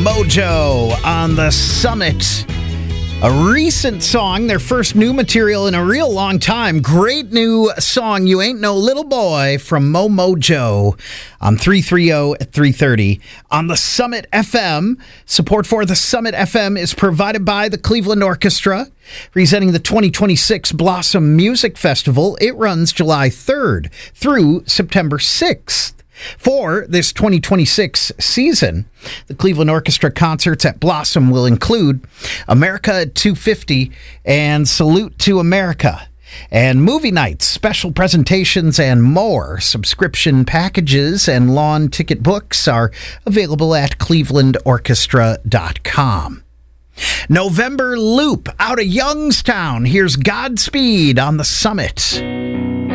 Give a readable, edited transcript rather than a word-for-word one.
Mojo on the Summit. A recent song, their first new material in a real long time. Great new song, You Ain't No Little Boy, from Mojo on 330 at 3:30 on the Summit FM. Support for the Summit FM is provided by the Cleveland Orchestra, presenting the 2026 Blossom Music Festival. It runs July 3rd through September 6th. For this 2026 season, the Cleveland Orchestra concerts at Blossom will include America at 250 and Salute to America, and movie nights, special presentations, and more. Subscription packages and lawn ticket books are available at clevelandorchestra.com. November Loop out of Youngstown. Here's Godspeed on the Summit.